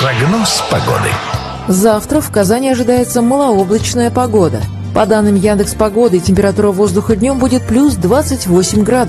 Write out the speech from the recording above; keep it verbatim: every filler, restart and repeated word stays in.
Прогноз погоды. Завтра в Казани ожидается малооблачная погода. По данным Яндекс.Погоды, температура воздуха днем будет плюс двадцать восемь градусов.